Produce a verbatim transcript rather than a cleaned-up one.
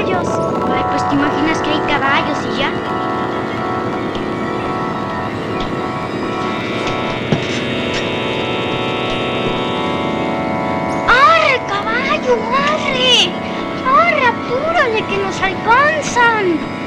caballos. Ay, pues te imaginas que hay caballos y ya. ¡Arre, caballo, madre! ¡Arre, apúrale que nos alcanzan!